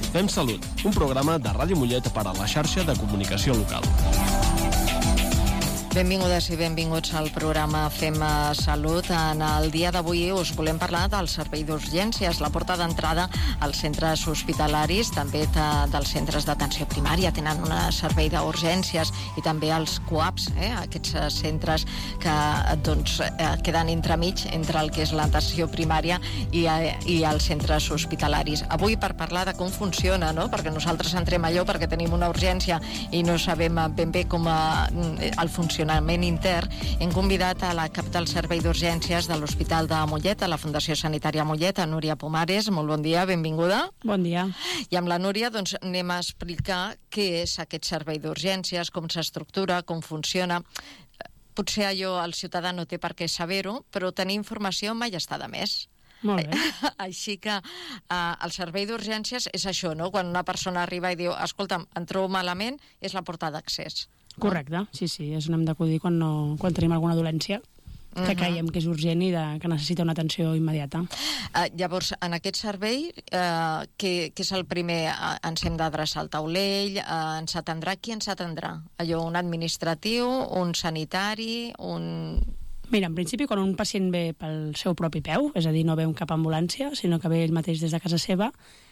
Fem Salut, un programa de Ràdio Mollet per a la xarxa de comunicació local. Benvingudes i benvinguts al programa Fem Salut. En el dia d'avui us volem parlar del servei d'urgències, la porta d'entrada als centres hospitalaris, també dels centres d'atenció primària. Tenen un servei d'urgències i també els CUAPs, aquests centres que queden entremig entre el que és l'atenció primària i els centres hospitalaris. Avui per parlar de com funciona, no? Perquè nosaltres entrem allò perquè tenim una urgència i no sabem ben bé com el funcionament intern, hem convidat a la cap del servei d'urgències de l'Hospital de Mollet, a la Fundació Sanitària Mollet, a Núria Pomares. Molt bon dia, benvinguda. Bon dia. I amb la Núria anem a explicar què és aquest servei d'urgències, com s'estructura, com funciona. Potser allò el ciutadà no té per què saber-ho, però tenir informació mai està de més. Molt bé. Així que el servei d'urgències és això, no? Quan una persona arriba i diu, escolta'm, em trobo malament, és la porta d'accés. Correcte, sí, és on hem d'acudir quan tenim alguna dolència que creiem que és urgent i que necessita una atenció immediata. Llavors, en aquest servei, què és el primer? Ens hem d'adreçar al taulell, ens atendrà? Qui ens atendrà? Allò, un administratiu, un sanitari, Mira, en principi, quan un pacient ve pel seu propi peu, és a dir, no ve amb cap ambulància, sinó que ve ell mateix des de casa seva,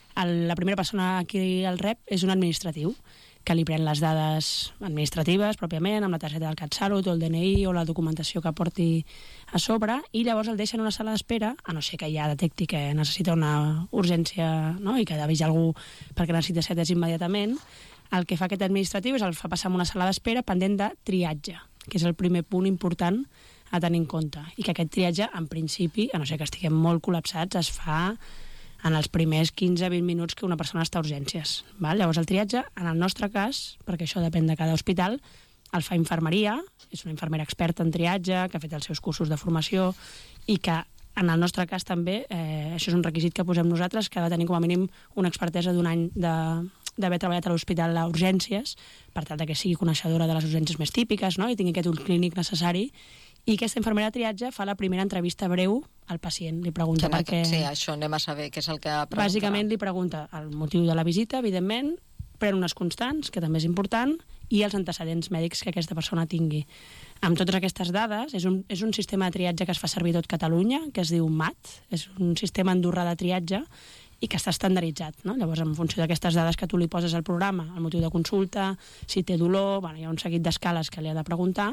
la primera persona a qui el rep és un administratiu, que li pren les dades administratives pròpiament, amb la targeta del CatSalut o el DNI o la documentació que porti a sobre, i llavors el deixa en una sala d'espera, a no ser que ja detecti que necessita una urgència, no? I que ha d'avisar algú perquè necessita ser atès immediatament. El que fa aquest administratiu és el fa passar en una sala d'espera pendent de triatge, que és el primer punt important a tenir en compte, i que aquest triatge, en principi, a no ser que estiguem molt col·lapsats, es fa en els primers 15-20 minuts que una persona està a urgències. Val? Llavors el triatge, en el nostre cas, perquè això depèn de cada hospital, el fa infermeria, és una infermera experta en triatge, que ha fet els seus cursos de formació i que en el nostre cas també, això és un requisit que posem nosaltres, que ha de tenir com a mínim una expertesa d'un any d'haver treballat a l'hospital a urgències, per tal que sigui coneixedora de les urgències més típiques, no? I tingui aquest ús clínic necessari. I aquesta infermera de triatge fa la primera entrevista breu al pacient. Li pregunta per què... Sí, això anem a saber què és el que pregunta. Bàsicament li pregunta el motiu de la visita, evidentment, pren unes constants, que també és important, i els antecedents mèdics que aquesta persona tingui. Amb totes aquestes dades, és un sistema de triatge que es fa servir a tot Catalunya, que es diu MAT, és un sistema andorrà de triatge, i que està estandarditzat, no? Llavors, en funció d'aquestes dades que tu li poses al programa, el motiu de consulta, si té dolor, hi ha un seguit d'escales que li ha de preguntar,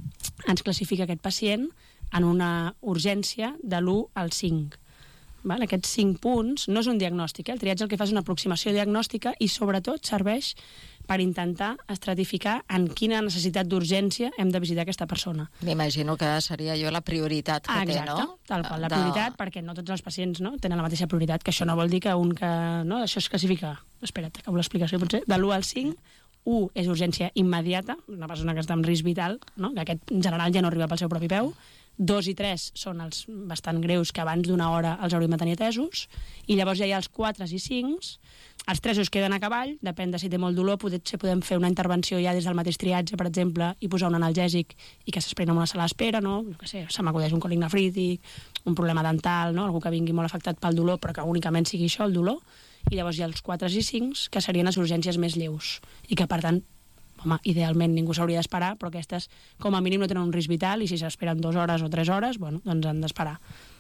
ens classifica aquest pacient en una urgència de l'1 al 5. Val? Aquests 5 punts no és un diagnòstic, el triatge el que fa és una aproximació diagnòstica i sobretot serveix per intentar estratificar en quina necessitat d'urgència hem de visitar aquesta persona. M'imagino que seria allò la prioritat que té, no? Exacte, tal qual, la prioritat, perquè no tots els pacients tenen la mateixa prioritat, que això no vol dir que això es classifica, espera't, acabo l'explicació potser, de l'1 al 5, 1 és urgència immediata, una persona que està en risc vital, no? Que aquest en general ja no arriba pel seu propi peu. 2 i 3 són els bastant greus, que abans d'una hora els hauríem de tenir atesos, i llavors ja hi ha els 4 i 5, els 3 us queden a cavall, depèn de si té molt dolor, potser podem fer una intervenció ja des del mateix triatge, per exemple, i posar un analgèsic i que s'esperin en una sala d'espera, no? Jo què sé, se m'acudeix un còlic nefrític, un problema dental, no? Algú que vingui molt afectat pel dolor, però que únicament sigui això, el dolor, i llavors hi ha els 4 i 5, que serien les urgències més lleus, i que per tant, home, idealment ningú s'hauria d'esperar, però aquestes com a mínim no tenen un risc vital, i si s'esperen 2 hores o 3 hores, doncs han d'esperar.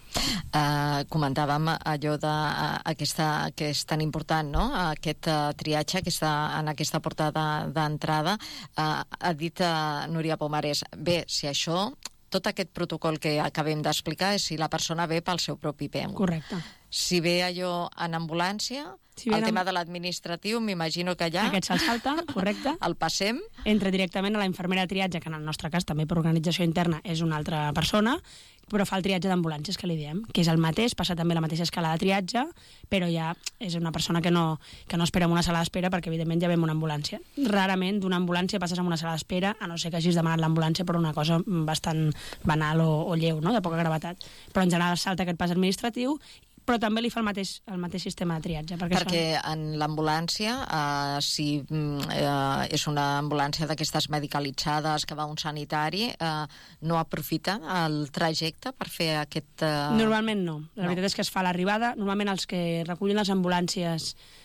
Comentàvem allò que és tan important, no? Aquest triatge que està en aquesta porta d'entrada. Ha dit Núria Pomares, bé, si això, tot aquest protocol que acabem d'explicar és si la persona ve pel seu propi peu. Correcte. Si ve allò en ambulància, el tema de l'administratiu, m'imagino que allà... Aquest se'l salta, correcte. El passem. Entra directament a la infermera de triatge, que en el nostre cas també per organització interna és una altra persona, però fa el triatge d'ambulàncies, que li diem, que és el mateix, passa també la mateixa escala de triatge, però ja és una persona que no espera en una sala d'espera, perquè evidentment ja ve en una ambulància. Rarament d'una ambulància passes a una sala d'espera, a no ser que hagis demanat l'ambulància per una cosa bastant banal o lleu, no? De poca gravetat. Però en general salta aquest pas administratiu, però també li fa el mateix sistema de triatge. Perquè en l'ambulància, si és una ambulància d'aquestes medicalitzades que va a un sanitari, no aprofita el trajecte per fer aquest... Normalment no. La veritat és que es fa a l'arribada. Normalment els que recullen les ambulàncies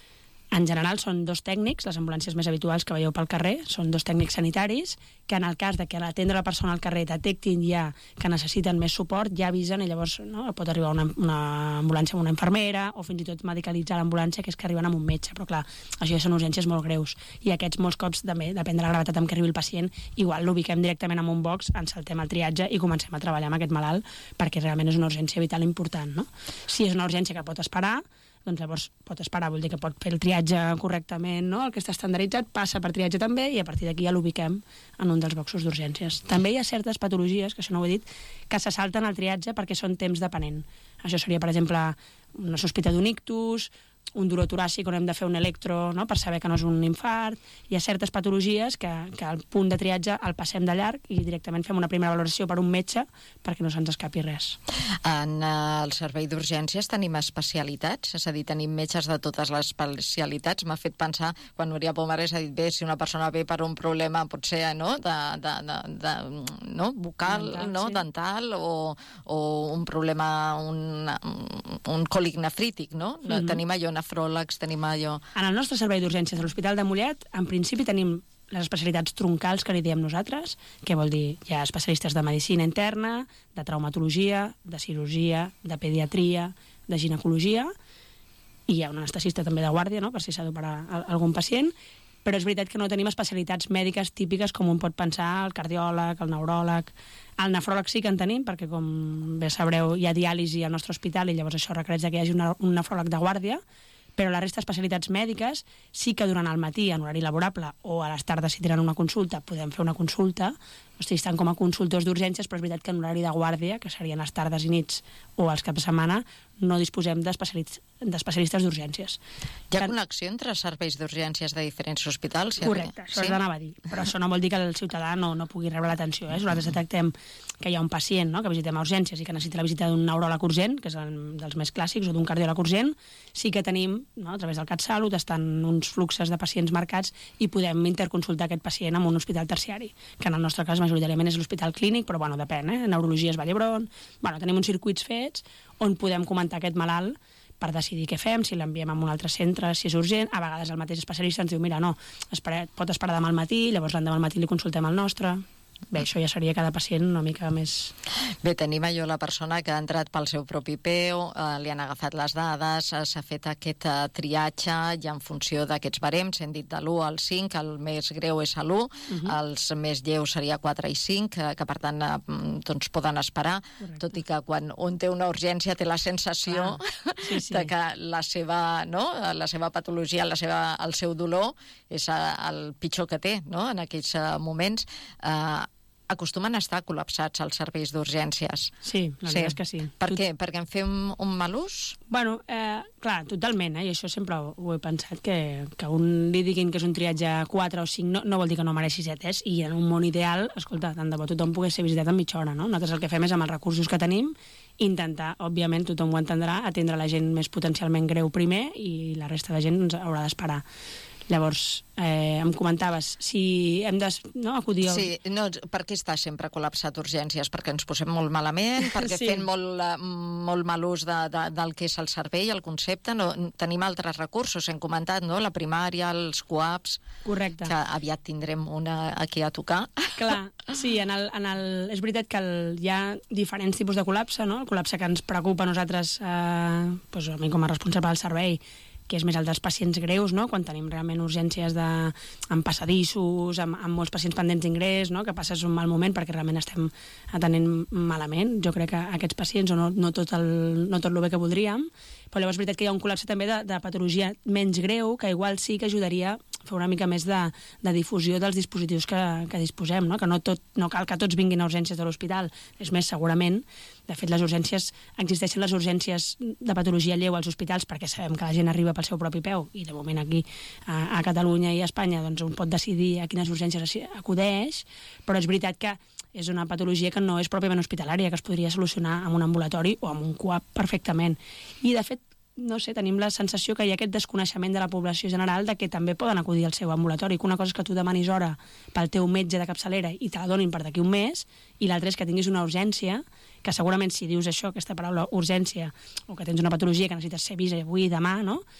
En general són 2 tècnics, les ambulàncies més habituals que veieu pel carrer, són 2 tècnics sanitaris, que en el cas de que a l'atendre la persona al carrer detectin ja que necessiten més suport, ja avisen i llavors pot arribar una ambulància amb una infermera o fins i tot medicalitzar l'ambulància, que és que arriben amb un metge, però clar, això ja són urgències molt greus i aquests molts cops també, depèn de la gravetat amb què arribi el pacient, igual l'ubiquem directament en un box, ens saltem el triatge i comencem a treballar amb aquest malalt perquè realment és una urgència vital important, no? Si és una urgència que pot esperar, doncs llavors pot esperar, vol dir que pot fer el triatge correctament, no? El que està estandarditzat passa per triatge també i a partir d'aquí ja l'ubiquem en un dels boxos d'urgències. També hi ha certes patologies, que això no ho he dit, que se salten al triatge perquè són temps depenent. Això seria, per exemple, una sospita d'un ictus, un dolor toràcic on hem de fer un electro, no?, per saber que no és un infart. Hi ha certes patologies que al punt de triatge el passem de llarg i directament fem una primera valoració per un metge perquè no se'ns escapi res. En el servei d'urgències tenim especialitats, és a dir, tenim metges de totes les especialitats. M'ha fet pensar, quan Núria Pomares ha dit, bé, si una persona ve per un problema potser vocal, dental o un problema, un còlic nefrític, no? Tenim allò nefròlegs, tenim allò... En el nostre servei d'urgències de l'Hospital de Mollet, en principi tenim les especialitats troncals que li diem nosaltres, que vol dir, hi ha especialistes de medicina interna, de traumatologia, de cirurgia, de pediatria, de ginecologia, i hi ha un anestesista també de guàrdia, no?, per si s'ha d'operar algun pacient, però és veritat que no tenim especialitats mèdiques típiques com un pot pensar el cardiòleg, el neuròleg. El nefròleg sí que en tenim, perquè com bé sabreu hi ha diàlisi al nostre hospital i llavors això requereix que hi hagi un nefròleg de guàrdia, però la resta d'especialitats mèdiques sí que durant el matí, en horari laborable, o a les tardes si tenen una consulta, podem fer una consulta, o sigui, estan com a consultors d'urgències, però és veritat que en horari de guàrdia, que serien les tardes i nits o els caps de setmana, no disposem d'especialistes d'urgències. Hi ha connexió entre serveis d'urgències de diferents hospitals? Correcte, això anava a dir. Però això no vol dir que el ciutadà no pugui rebre l'atenció. Nosaltres detectem que hi ha un pacient, no?, que visitem a urgències i que necessita la visita d'un neuròleg urgent, que és dels més clàssics, o d'un cardiòleg urgent, sí que tenim, no?, a través del CatSalut, estan uns fluxes de pacients marcats i podem interconsultar aquest pacient amb un hospital terciari, que en el nostre cas majoritàriament és l'hospital clínic, però bueno, depèn, Neurologia és Vall d'Hebron, tenim uns circuits fets on podem comentar aquest malalt per decidir què fem, si l'enviem a un altre centre, si és urgent. A vegades el mateix especialista ens diu, mira, no, pot esperar demà al matí, llavors l'endemà al matí li consultem el nostre. Bé, això ja seria cada pacient una mica més... Bé, tenim allò la persona que ha entrat pel seu propi peu, li han agafat les dades, s'ha fet aquest triatge i en funció d'aquests barems, hem dit de l'1 al 5, el més greu és l'1, els més lleus seria 4 i 5, que per tant doncs poden esperar. Correcte. Tot i que quan un té una urgència té la sensació de que la seva patologia, el seu dolor és el pitjor que té, no?, en aquells moments. Acostumen a estar col·lapsats els serveis d'urgències. Sí, la veritat és que sí. Per què? Perquè en fem un mal ús? Bueno, clar, totalment, i això sempre ho he pensat, que un li diguin que és un triatge 4 o 5 no vol dir que no mereixi ser atès, i en un món ideal, escolta, tant de bo tothom pogués ser visitat en mitja hora, no? Nosaltres el que fem és, amb els recursos que tenim, intentar, òbviament, tothom ho entendrà, atendre la gent més potencialment greu primer i la resta de gent ens haurà d'esperar. Llavors, em comentaves, si hem d'acudir... Sí, no, per què està sempre col·lapsat urgències? Perquè ens posem molt malament, perquè fem molt mal ús del que és el servei, el concepte. No, tenim altres recursos, hem comentat, no?, la primària, els CUAPs... Correcte. Que aviat tindrem una aquí a tocar. Clar, sí, és veritat que hi ha diferents tipus de col·lapse, no? El col·lapse que ens preocupa a nosaltres, a mi com a responsable del servei, que és més el dels pacients greus, no?, quan tenim realment urgències amb passadissos, amb molts pacients pendents d'ingrés, no?, que passes un mal moment perquè realment estem atenent malament. Jo crec que aquests pacients, o no tot el bé que voldríem, però llavors és veritat que hi ha un col·lapse també de patologia menys greu, que igual sí que ajudaria a fer una mica més de difusió dels dispositius que disposem, no?, que no cal que tots vinguin a urgències de l'hospital, és més, segurament. De fet, existeixen les urgències de patologia lleu als hospitals perquè sabem que la gent arriba pel seu propi peu i de moment aquí a Catalunya i a Espanya doncs un pot decidir a quines urgències acudeix, però és veritat que és una patologia que no és pròpiament hospitalària, que es podria solucionar amb un ambulatori o amb un CUAP perfectament. I de fet, no sé, tenim la sensació que hi ha aquest desconeixement de la població general de que també poden acudir al seu ambulatori, que una cosa és que tu demanis hora pel teu metge de capçalera i te la donin per d'aquí un mes, i l'altra és que tinguis una urgència, que segurament si dius això, aquesta paraula urgència, o que tens una patologia que necessites ser vist avui i demà, no?,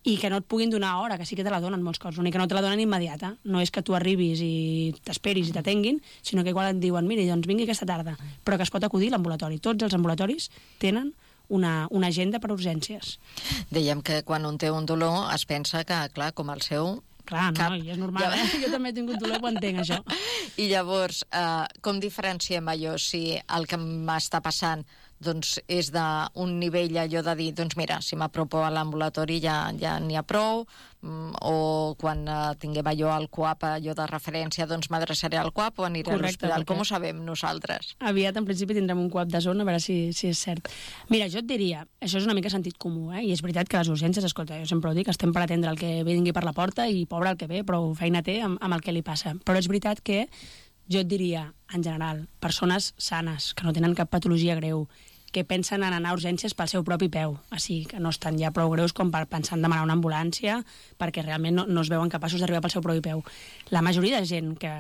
i que no et puguin donar hora, que sí que te la donen molts cops, i que no te la donen immediata. No és que tu arribis i t'esperis i t'atenguin, sinó que igual et diuen, mira, doncs vingui aquesta tarda, però que es pot acudir a l'ambulatori. Tots els ambulatoris tenen una agenda per urgències. Dèiem que quan un té un dolor es pensa que, clar, com el seu... Clar, no, i és normal, Jo també he tingut dolor quan entenc això. I llavors, com diferenciem allò? Si el que m'està passant doncs és d'un nivell allò de dir, doncs mira, si m'apropo a l'ambulatori ja n'hi ha prou, o quan tinguem allò al CUAP, allò de referència, doncs m'adreçaré al CUAP o aniré a l'hospital. Com ho sabem nosaltres? Aviat, en principi, tindrem un CUAP de zona, a veure si és cert. Mira, jo et diria, això és una mica sentit comú, i és veritat que les urgències, escolta, jo sempre ho dic, estem per atendre el que vingui per la porta i pobre el que ve, però feina té amb el que li passa. Però és veritat que jo et diria, en general, persones sanes, que no tenen cap patologia greu, que pensen en anar a urgències pel seu propi peu, així que no estan ja prou greus com per pensar en demanar una ambulància, perquè realment no es veuen capaços d'arribar pel seu propi peu. La majoria de gent que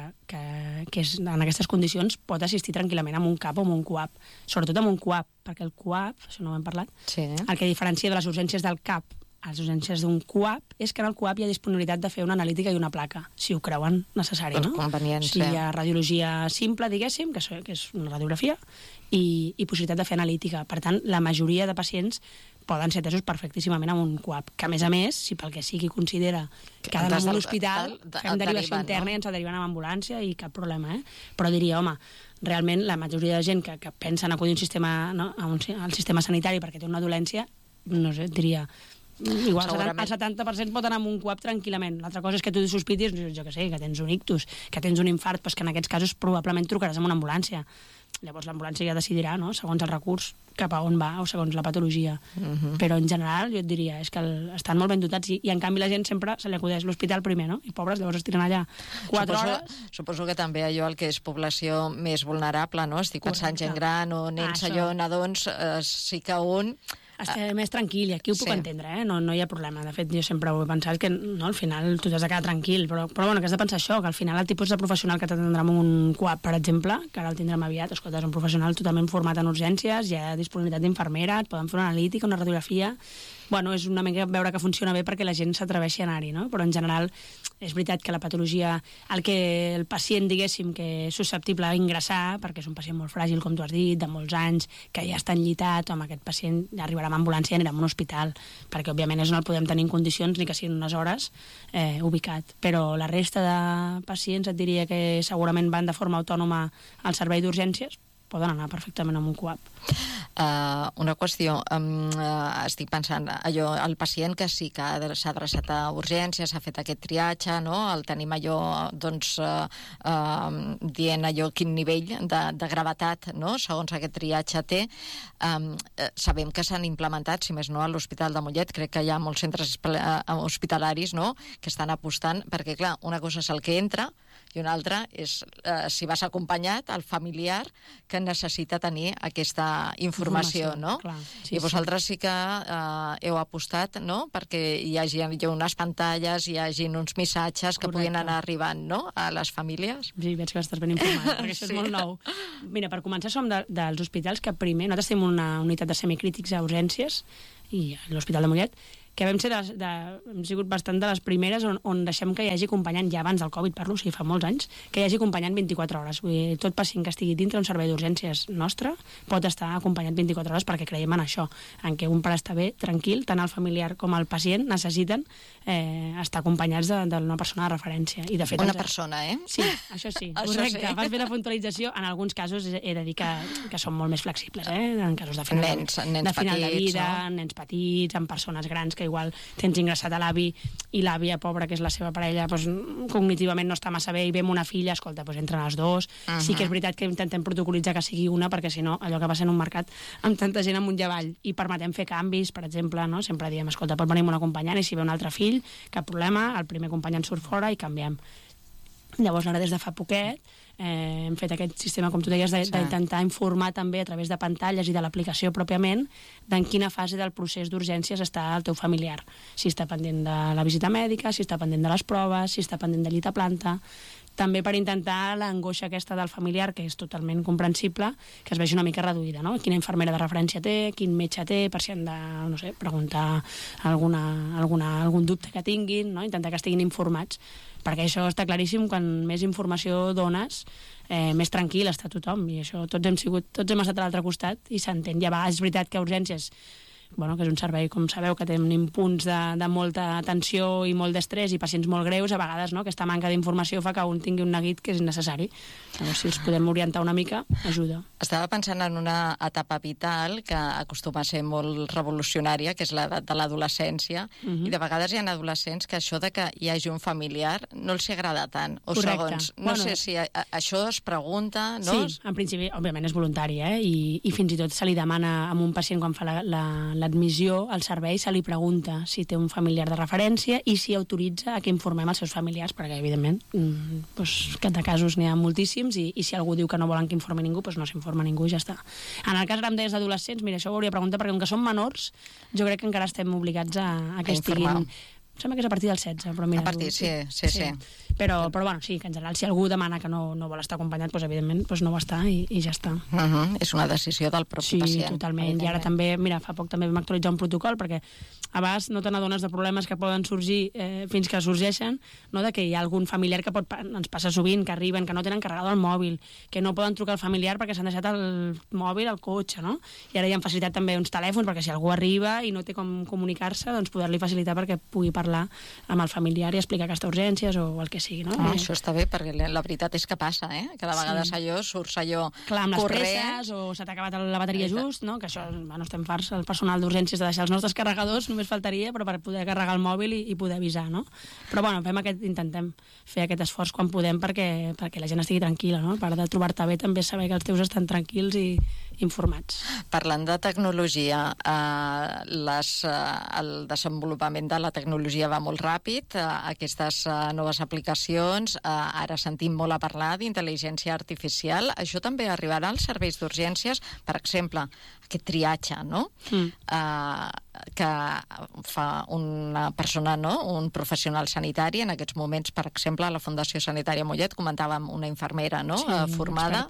és en aquestes condicions pot assistir tranquil·lament amb un CAP o amb un CUAP, sobretot amb un CUAP, perquè el CUAP, això no ho hem parlat, el que diferencia de les urgències del CAP a les urgències d'un CUAP és que en el CUAP hi ha disponibilitat de fer una analítica i una placa, si ho creuen necessari, no? Si hi ha radiologia simple, diguéssim, que és una radiografia, i possibilitat de fer analítica. Per tant, la majoria de pacients poden ser atesos perfectíssimament amb un CUAP, que a més, si pel que sigui considera que ha d'anar a un hospital, fem derivació interna i ens el deriven amb ambulància i cap problema, Però diria, home, realment la majoria de gent que pensa en acudir a un sistema, al sistema sanitari perquè té una dolència, no sé, diria... Igual el 70% pot anar amb un CUAP tranquil·lament. L'altra cosa és que tu sospitis, jo què sé, que tens un ictus, que tens un infart, però que en aquests casos probablement trucaràs amb una ambulància. Llavors l'ambulància ja decidirà, segons el recurs, cap a on va o segons la patologia. Però en general jo et diria, és que estan molt ben dotats i en canvi la gent sempre se li acudeix l'hospital primer, I pobres, llavors es tiren allà 4 hores. Suposo que també allò el que és població més vulnerable, estic pensant gent gran o nens nadons, sí que un... Estar més tranquil, i aquí ho puc entendre, no hi ha problema. De fet, jo sempre ho he pensat que al final tu t'has de quedar tranquil, però bueno, que has de pensar això, que al final el tipus de professional que t'atendrà amb un CUAP, per exemple, que ara el tindrem aviat, escolta, és un professional totalment format en urgències, hi ha disponibilitat d'infermera, et poden fer una analítica, una radiografia... Bueno, és una mica veure que funciona bé perquè la gent s'atreveixi a anar-hi, Però en general és veritat que la patologia, el que el pacient, diguéssim, que és susceptible a ingressar, perquè és un pacient molt fràgil, com tu has dit, de molts anys, que ja està enllitat, aquest pacient ja arribarà amb ambulància i anirà a un hospital, perquè òbviament és on el podem tenir en condicions, ni que siguin unes hores ubicat. Però la resta de pacients et diria que segurament van de forma autònoma al servei d'urgències, poden anar perfectament amb un CUAP. Una qüestió, estic pensant, allò, el pacient que sí que s'ha adreçat a urgències, s'ha fet aquest triatge, el tenim allò, doncs, dient allò quin nivell de gravetat, segons aquest triatge té. Sabem que s'han implementat, si més no, a l'Hospital de Mollet, crec que hi ha molts centres hospitalaris que estan apostant, perquè, clar, una cosa és el que entra i una altra és si vas acompanyat, el familiar que necessita tenir aquesta informació, Clar, I vosaltres sí que heu apostat, perquè hi hagi unes pantalles, hi hagi uns missatges que puguin anar arribant, a les famílies. Sí, veig que estàs ben informat, perquè això és molt nou. Mira, per començar, som dels hospitals que primer, nosaltres tenim una unitat de semicrítics a urgències, i a l'Hospital de Mollet, que hem sigut bastant de les primeres on deixem que hi hagi acompanyant, ja abans del Covid parlo, fa molts anys, que hi hagi acompanyant 24 hores. Vull dir, tot pacient que estigui dintre un servei d'urgències nostre pot estar acompanyat 24 hores perquè creiem en això, en què un per estar bé, tranquil, tant el familiar com el pacient necessiten estar acompanyats d'una persona de referència. I de fet, una persona, Sí, això sí, correcte. Fas bé la puntualització. En alguns casos he de dir que són molt més flexibles, en casos de final de vida, nens petits, amb persones grans que igual tens ingressat a l'avi i l'àvia, pobra, que és la seva parella, cognitivament no està massa bé i ve amb una filla, escolta, entren els dos. Sí que és veritat que intentem protocolitzar que sigui una, perquè si no, allò que va ser en un mercat amb tanta gent amunt i avall, i permetem fer canvis, per exemple, sempre diem, escolta, pot venir amb un acompanyant i si ve un altre fill, cap problema, el primer acompanyant surt fora i canviem. Llavors, ara des de fa poquet, hem fet aquest sistema, com tu deies, d'intentar informar també a través de pantalles i de l'aplicació pròpiament d'en quina fase del procés d'urgències està el teu familiar. Si està pendent de la visita mèdica, si està pendent de les proves, si està pendent de llit a planta, també per intentar l'angoixa aquesta del familiar, que és totalment comprensible, que es vegi una mica reduïda, no? Quina infermera de referència té, quin metge té, per si han de, no sé, preguntar algun dubte que tinguin, no? Intentar que estiguin informats, perquè això està claríssim, quan més informació dones, més tranquil està tothom, i això tots hem estat a l'altre costat i s'entén. I a vegades és veritat que urgències, bueno, que és un servei, com sabeu, que tenim punts de molta tensió i molt d'estrès i pacients molt greus, a vegades, no? Aquesta manca d'informació fa que un tingui un neguit que és innecessari. Llavors, si els podem orientar una mica, ajuda. Estava pensant en una etapa vital que acostuma a ser molt revolucionària, que és l'edat de l'adolescència, i de vegades hi ha adolescents que això de que hi hagi un familiar no els agrada tant, o correcte. Segons. No sé si això es pregunta, no? Sí, en principi, òbviament és voluntari, i fins i tot se li demana a un pacient quan fa l'admissió al servei, se li pregunta si té un familiar de referència i si autoritza a que informem els seus familiars, perquè evidentment que de casos n'hi ha moltíssims i si algú diu que no volen que informi ningú, doncs no s'informa ningú i ja està. En el cas ara em deies d'adolescents, mira, això ho hauria preguntat perquè com que són menors, jo crec que encara estem obligats a que estiguin... Em sembla que és a partir del 16, però mira... A partir, sí. Però bueno, sí, que en general, si algú demana que no vol estar acompanyat, doncs evidentment no ho està i ja està. És una decisió del propi pacient. Sí, totalment. I ara també, mira, fa poc també vam actualitzar un protocol, perquè a vegades no te n'adones de problemes que poden sorgir fins que sorgeixen, no? De que hi ha algun familiar que ens passa sovint, que arriben, que no tenen carregador el mòbil, que no poden trucar al familiar perquè s'han deixat el mòbil al cotxe, no? I ara hi han facilitat també uns telèfons, perquè si algú arriba i no té com comunicar-se, doncs poder-li facilitar perquè pugui parlar amb el familiar i explicar aquestes urgències o el que sigui, no? Això està bé, perquè la veritat és que passa, que de vegades surts allò clar, amb les presses, o s'ha acabat la bateria just, no? Que això, bueno, estem farts, el personal d'urgències de deixar els nostres carregadors, només faltaria, però per poder carregar el mòbil i poder avisar, no? Però bueno, intentem fer aquest esforç quan podem perquè la gent estigui tranquil·la, no? A part de trobar-te bé, també saber que els teus estan tranquils i informats. Parlant de tecnologia, el desenvolupament de la tecnologia va molt ràpid, aquestes noves aplicacions, ara sentim molt a parlar d'intel·ligència artificial, això també arribarà als serveis d'urgències, per exemple, aquest triatge, no? Que fa una persona, no? Un professional sanitari, en aquests moments, per exemple, a la Fundació Sanitària Mollet, comentàvem una infermera, no? Formada.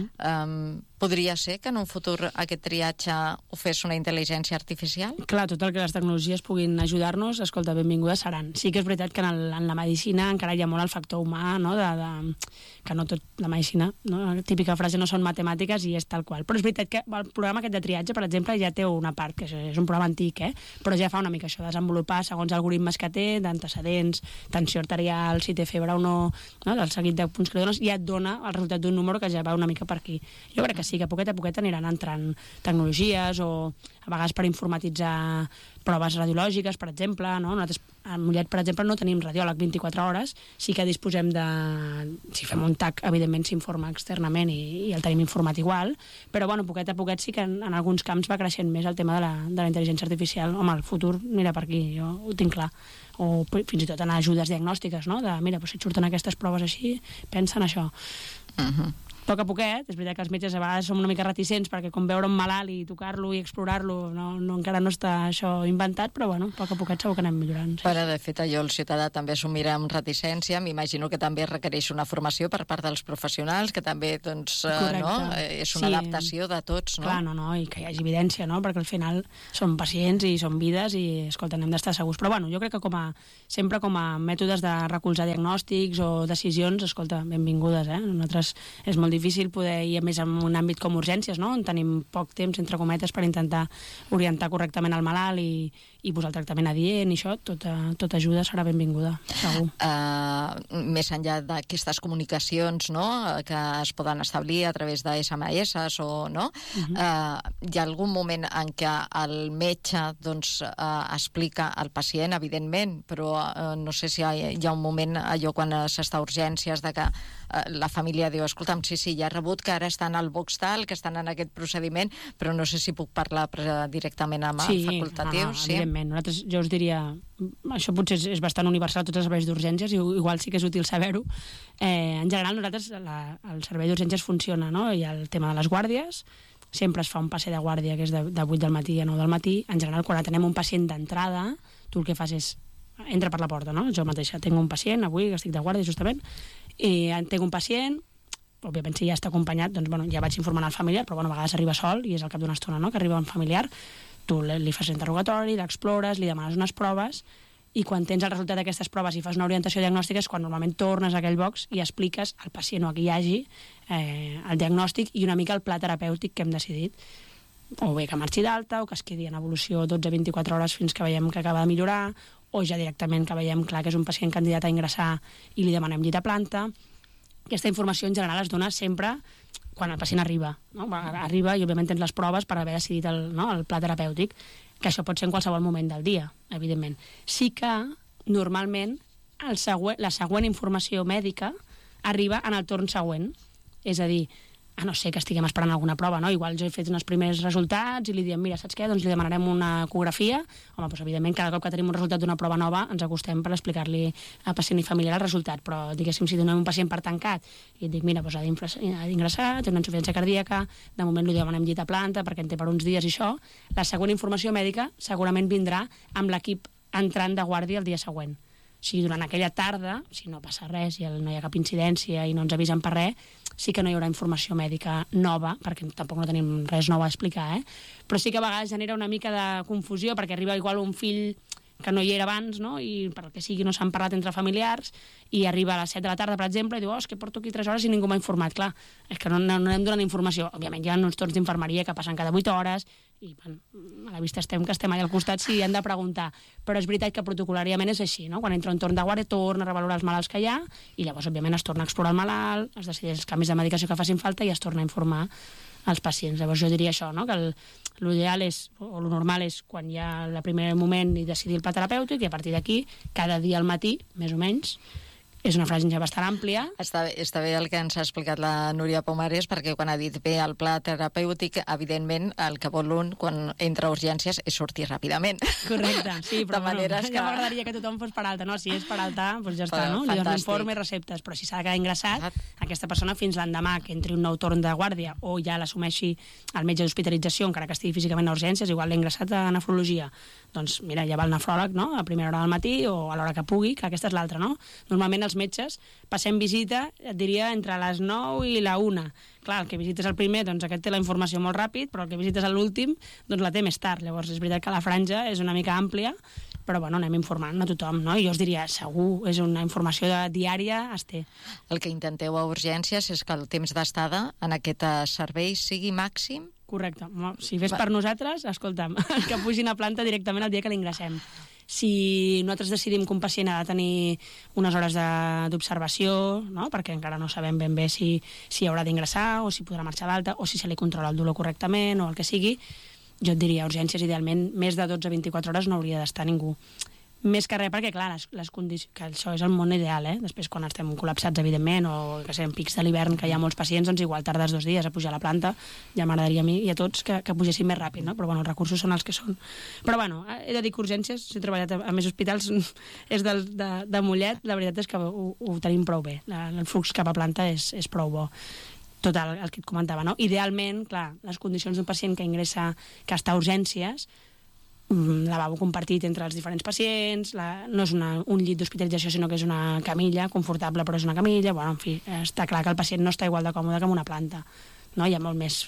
Podria ser que en un futur aquest triatge ho fes una intel·ligència artificial? Clar, tot el que les tecnologies puguin ajudar-nos, escolta, benvingudes seran. Sí que és veritat que en la medicina encara hi ha molt el factor humà, no? Que no tot la medicina, no? La típica frase no són matemàtiques i és tal qual. Però és veritat que el programa aquest de triatge, per exemple, ja té una part, que és un programa antic, però ja fa una mica això, desenvolupar segons algoritmes que té, d'antecedents, tensió arterial, si té febre o no, del seguit de punts que li dones, ja et dona el resultat d'un número que ja va una mica per aquí. Jo crec que sí, que a poquet aniran entrant tecnologies o a vegades per informatitzar proves radiològiques, per exemple, no? Nosaltres a Mollet, per exemple, no tenim radiòleg 24 hores, sí que disposem de... Si fem un TAC, evidentment s'informa externament i el tenim informat igual, però bueno, poquet a poquet sí que en alguns camps va creixent més el tema de la intel·ligència artificial. Home, el futur anirà per aquí, jo ho tinc clar. O fins i tot en ajudes diagnòstiques, no? De, mira, si et surten aquestes proves així, pensa en això. A poquet, és veritat que els metges a vegades som una mica reticents perquè com veure un malalt i tocar-lo i explorar-lo encara no està això inventat, però bueno, a poquet segur que anem millorant. Sí. Però de fet allò el ciutadà també s'ho mira amb reticència, m'imagino que també requereix una formació per part dels professionals, que també doncs, no? És una adaptació de tots, no? Clar, no, i que hi hagi evidència, no? Perquè al final són pacients i són vides i, escolta, hem d'estar segurs. Però bueno, jo crec que sempre com a mètodes de recolzar diagnòstics o decisions, escolta, benvingudes, Nosaltres és molt difícil poder, i a més en un àmbit com urgències, no? On tenim poc temps, entre cometes, per intentar orientar correctament el malalt i posar el tractament adient i això, tota ajuda serà benvinguda, segur. Més enllà d'aquestes comunicacions, no?, que es poden establir a través de SMS o no, hi ha algun moment en què el metge doncs, explica al pacient, evidentment, però no sé si hi ha un moment allò quan s'està a urgències de que la família diu, escolta'm, sí, ja he rebut que ara estan al box tal, que estan en aquest procediment, però no sé si puc parlar directament amb el facultatiu. Sí, Evidentment, jo us diria, això potser és bastant universal a tots els serveis d'urgències, i igual sí que és útil saber-ho. En general, nosaltres, el servei d'urgències funciona, no? Hi ha el tema de les guàrdies, sempre es fa un passer de guàrdia que és de 8 del matí a 9 del matí. En general, quan atenem un pacient d'entrada, tu el que fas és entra per la porta, no? Jo mateixa tinc un pacient, avui que estic de guàrdia justament, i tinc un pacient, òbviament si ja està acompanyat, doncs bueno, ja vaig informant al familiar, però bueno, a vegades arriba sol i és al cap d'una estona, no?, que arriba un familiar, tu li fas l'interrogatori, l'explores, li demanes unes proves, i quan tens el resultat d'aquestes proves i fas una orientació diagnòstica és quan normalment tornes a aquell box i expliques al pacient o a qui hi hagi el diagnòstic i una mica el pla terapèutic que hem decidit, o bé que marxi d'alta o que es quedi en evolució 12-24 hores fins que veiem que acaba de millorar, o ja directament que veiem clar que és un pacient candidat a ingressar i li demanem llit a planta. Aquesta informació en general es dona sempre quan el pacient arriba, no? Arriba i òbviament tens les proves per haver decidit el pla terapèutic, que això pot ser en qualsevol moment del dia, evidentment. Sí que normalment la següent informació mèdica arriba en el torn següent, és a dir, a no ser que estiguem esperant alguna prova, no? Igual jo he fet uns primers resultats i li diem, mira, saps què? Doncs li demanarem una ecografia. Home, doncs evidentment cada cop que tenim un resultat d'una prova nova ens acostem per explicar-li al pacient i familiar el resultat, però diguéssim, si donem un pacient per tancat i et dic, mira, doncs ha d'ingressar, té una insuficiència cardíaca, de moment li demanem llit a planta perquè en té per uns dies i això, la següent informació mèdica segurament vindrà amb l'equip entrant de guàrdia el dia següent. O sigui, durant aquella tarda, si no passa res i no hi ha cap incidència i no ens avisen per res, sí que no hi haurà informació mèdica nova, perquè tampoc no tenim res nou a explicar, però sí que a vegades genera una mica de confusió, perquè arriba igual un fill que no hi era abans, no? I per el que sigui no s'han parlat entre familiars, i arriba a les 7 de la tarda, per exemple, i diu, és que porto aquí 3 hores i ningú m'ha informat. Clar, és que no anem donant informació. Òbviament hi ha uns torns d'infermeria que passen cada 8 hores, i bueno, a la vista estem que estem allà al costat si han de preguntar. Però és veritat que protocolàriament és així, no? Quan entra un torn de guàrdia torna a revalorar els malalts que hi ha, i llavors, òbviament, es torna a explorar el malalt, es decideix els canvis de medicació que facin falta i es torna a informar als pacients. Llavors jo diria això, no? Que l'ideal és, o lo normal és quan hi ha el primer moment i decidir el pla terapèutic, i a partir d'aquí, cada dia al matí, més o menys, és una franja bastant àmplia. Està bé el que ens ha explicat la Núria Pomares, perquè quan ha dit bé el pla terapèutic, evidentment el que vol un quan entra a urgències és sortir ràpidament. Correcte, sí, però ja m'agradaria que tothom fos per alta, no? Si és per alta, doncs ja està, no? Li dones l'informe i receptes, però si s'ha de quedar ingressat, aquesta persona fins l'endemà que entri un nou torn de guàrdia o ja l'assumeixi el metge d'hospitalització, encara que estigui físicament a urgències, igual l'ha ingressat a nefrologia, doncs mira, ja va el nefròleg, no?, a primera hora del matí o a l'hora que pugui, que aquesta és l'altra, no? Normalment els metges passem visita, et diria, entre les 9 i la 1. Clar, el que visites el primer, doncs aquest té la informació molt ràpid, però el que visites l'últim, doncs la té més tard. Llavors, és veritat que la franja és una mica àmplia, però bueno, anem informant a tothom, no? I jo us diria, segur, és una informació diària, es té. El que intenteu a urgències és que el temps d'estada en aquest servei sigui màxim? Correcte. Si fes per nosaltres, escolta'm, que pugin a planta directament el dia que l'ingressem. Si nosaltres decidim que un pacient ha de tenir unes hores d'observació, no?, perquè encara no sabem ben bé si haurà d'ingressar o si podrà marxar d'alta o si se li controla el dolor correctament o el que sigui, jo et diria, urgències, idealment, més de 12-24 hores no hauria d'estar ningú. Més que res perquè, clar, les condicions, que això és el món ideal, Després, quan estem col·lapsats, evidentment, o que en pics de l'hivern que hi ha molts pacients, doncs igual tardes 2 dies a pujar a la planta, ja m'agradaria a mi i a tots que pugessin més ràpid, no? Però bueno, els recursos són els que són. Però bueno, he de dir que urgències, he treballat a més hospitals, és de Mollet, la veritat és que ho tenim prou bé. El flux cap a planta és prou bo. Tot el que et comentava, no? Idealment, clar, les condicions d'un pacient que ingressa, que està a urgències, lavabo compartit entre els diferents pacients, no és un llit d'hospitalització, sinó que és una camilla, confortable però és una camilla, bueno, en fi, està clar que el pacient no està igual de còmode que en una planta, no? Hi ha molt més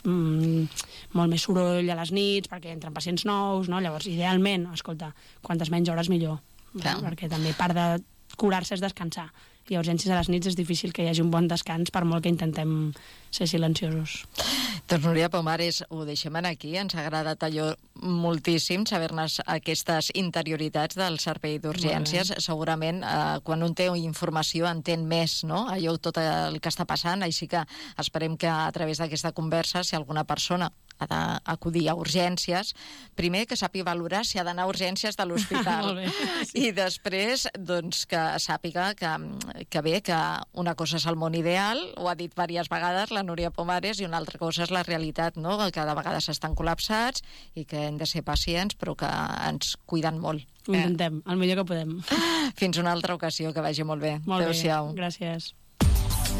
soroll a les nits, perquè entren pacients nous, no? Llavors, idealment, escolta, quantes menys hores millor, no? Perquè també part de curar-se és descansar, i a urgències a les nits és difícil que hi hagi un bon descans per molt que intentem ser silenciosos. Doncs Núria Pomares, ho deixem aquí. Ens ha agradat allò moltíssim saber-ne aquestes interioritats del servei d'urgències. Segurament quan un té informació entén més, no?, allò tot el que està passant, així que esperem que a través d'aquesta conversa, si alguna persona ha d'acudir a urgències, primer que sàpiga valorar si ha d'anar a urgències de l'hospital. Molt bé, sí. I després doncs, que sàpiga que bé, que una cosa és el món ideal, ho ha dit diverses vegades la Núria Pomares, i una altra cosa és la realitat, no? Que de vegades estan col·lapsats i que hem de ser pacients, però que ens cuiden molt. Ho intentem, el millor que podem. Fins una altra ocasió, que vagi molt bé. Molt Adéu-siau. bé, gràcies.